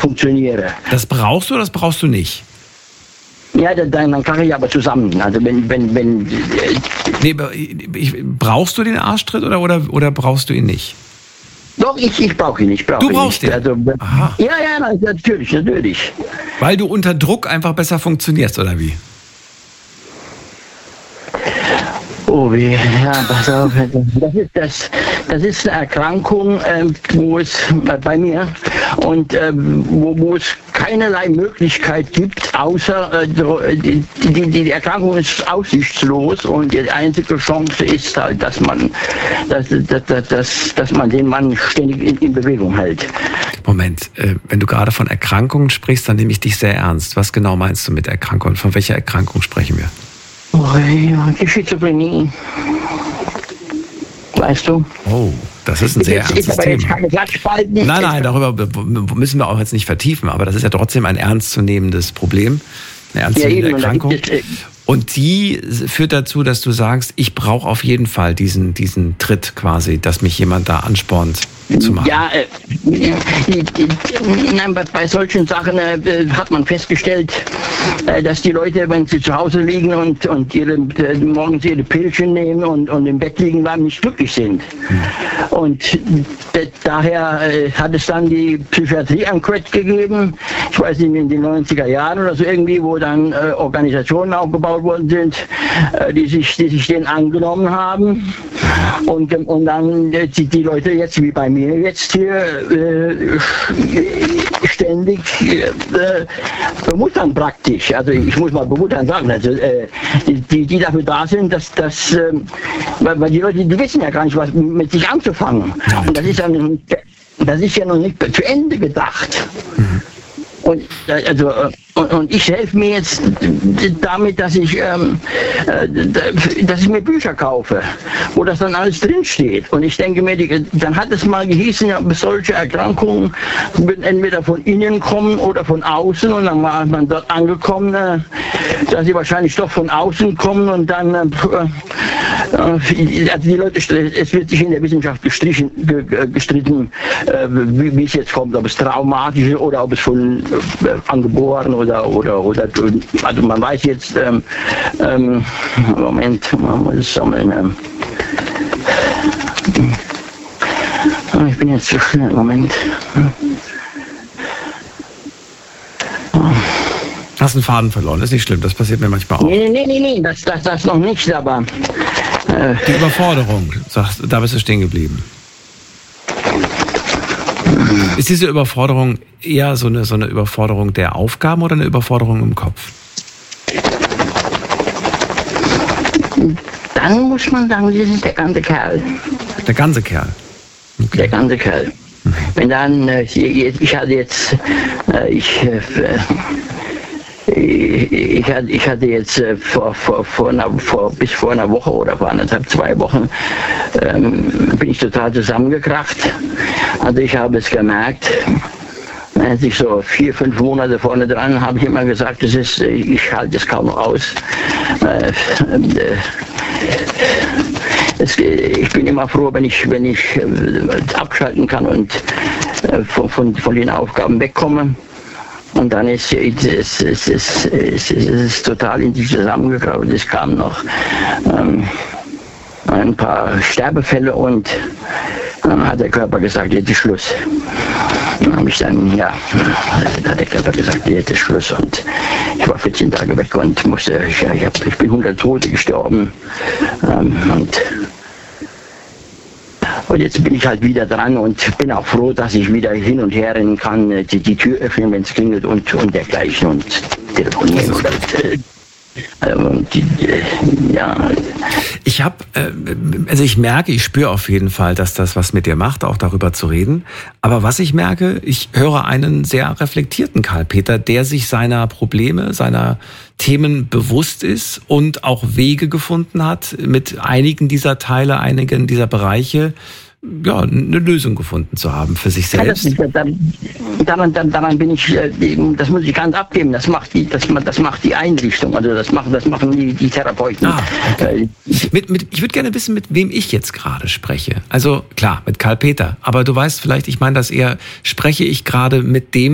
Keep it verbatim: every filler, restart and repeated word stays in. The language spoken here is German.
funktioniere. Das brauchst du oder das brauchst du nicht? Ja, dann, dann kann ich aber zusammen. Also wenn, wenn, wenn. Äh, nee, ich, brauchst du den Arschtritt oder, oder, oder brauchst du ihn nicht? Doch, ich, ich brauche ihn nicht. Brauch du ihn brauchst nicht. den? Also, Aha. Ja, ja, natürlich, natürlich. Weil du unter Druck einfach besser funktionierst, oder wie? Oh weh, ja, pass auf. Das ist, das, das ist eine Erkrankung, äh, wo es äh, bei mir und äh, wo, wo es keinerlei Möglichkeit gibt, außer äh, die, die, die Erkrankung ist aussichtslos und die einzige Chance ist halt, dass man, dass, dass, dass, dass man den Mann ständig in, in Bewegung hält. Moment, äh, wenn du gerade von Erkrankungen sprichst, dann nehme ich dich sehr ernst. Was genau meinst du mit Erkrankungen? Von welcher Erkrankung sprechen wir? Oh, ja, die Schizophrenie. Weißt du? Oh, das ist ein sehr jetzt, ernstes ist aber Thema. Jetzt keine Klatschspalten. Nein, nein, darüber müssen wir auch jetzt nicht vertiefen, aber das ist ja trotzdem ein ernstzunehmendes Problem, eine ernstzunehmende ja, Erkrankung. Es, äh, Und die führt dazu, dass du sagst, ich brauche auf jeden Fall diesen, diesen Tritt quasi, dass mich jemand da anspornt zu machen. Ja, äh, die, die, nein, bei, bei solchen Sachen äh, hat man festgestellt, äh, dass die Leute, wenn sie zu Hause liegen und, und ihre, äh, morgens ihre Pillchen nehmen und, und im Bett liegen bleiben, nicht glücklich sind. Hm. Und d- daher äh, hat es dann die Psychiatrie am Crack gegeben, ich weiß nicht, in den neunziger Jahren oder so irgendwie, wo dann äh, Organisationen aufgebaut worden sind, äh, die sich, die sich denen angenommen haben. Und, und dann äh, die, die Leute jetzt, wie bei mir jetzt hier, äh, ständig äh, bemuttern praktisch. Also ich muss mal bemuttern sagen, also äh, die, die dafür da sind, dass das, äh, weil, weil die Leute, die wissen ja gar nicht, was mit sich anzufangen. Und das ist ja, das ist ja noch nicht zu Ende gedacht. Mhm. Und, also, und, und ich helfe mir jetzt damit, dass ich, ähm, dass ich mir Bücher kaufe, wo das dann alles drinsteht. Und ich denke mir, die, dann hat es mal gehießen, ja, solche Erkrankungen würden entweder von innen kommen oder von außen. Und dann war man dort angekommen, äh, dass sie wahrscheinlich doch von außen kommen. Und dann, äh, äh, also die Leute, es wird sich in der Wissenschaft gestrichen, gestritten, äh, wie, wie es jetzt kommt, ob es traumatisch ist oder ob es von angeboren oder, oder, oder, also man weiß jetzt, ähm, ähm, Moment, man muss es sammeln. Ähm, ich bin jetzt zu schnell, Moment. Hast einen Faden verloren, ist nicht schlimm, das passiert mir manchmal auch. Nee, nee, nee, nee, das, das, das noch nicht, aber... Äh, Die Überforderung, sagst, da bist du stehen geblieben. Ist diese Überforderung eher so eine, so eine Überforderung der Aufgaben oder eine Überforderung im Kopf? Dann muss man sagen, das ist der ganze Kerl. Der ganze Kerl? Okay. Der ganze Kerl. Mhm. Wenn dann, ich hatte jetzt, ich, ich, hatte, ich hatte jetzt vor, vor, vor, einer, vor, bis vor einer Woche oder vor anderthalb, zwei Wochen, ähm, bin ich total zusammengekracht. Also ich habe es gemerkt, als ich so vier, fünf Monate vorne dran, habe ich immer gesagt, das ist, ich halte es kaum noch aus. Äh, äh, es, ich bin immer froh, wenn ich, wenn ich äh, abschalten kann und äh, von, von, von den Aufgaben wegkomme. Und dann ist es, es, es, es, es ist total in sich zusammengekraut. Es kamen noch ähm, ein paar Sterbefälle und dann hat der Körper gesagt, jetzt ist Schluss. Dann habe ich dann, ja, da hat der Körper gesagt, jetzt ist Schluss. Und ich war vierzehn Tage weg und musste, ich, ich, hab, ich bin hundert Tote gestorben. Ähm, und, und jetzt bin ich halt wieder dran und bin auch froh, dass ich wieder hin und her rennen kann, die, die Tür öffnen, wenn es klingelt und, und dergleichen und telefonieren. Oder, äh, Also, die, ja. Ich habe, also ich merke, ich spüre auf jeden Fall, dass das was mit dir macht, auch darüber zu reden. Aber was ich merke, ich höre einen sehr reflektierten Karl-Peter, der sich seiner Probleme, seiner Themen bewusst ist und auch Wege gefunden hat, mit einigen dieser Teile, einigen dieser Bereiche, ja, eine Lösung gefunden zu haben für sich selbst. Ja, das, daran, daran, daran bin ich, das muss ich ganz abgeben, das macht die, das, das macht die Einrichtung, also das machen, das machen die, die Therapeuten. Ah, okay. mit, mit, ich würde gerne wissen, mit wem ich jetzt gerade spreche. Also klar, mit Karl-Peter, aber du weißt vielleicht, ich meine das eher, spreche ich gerade mit dem,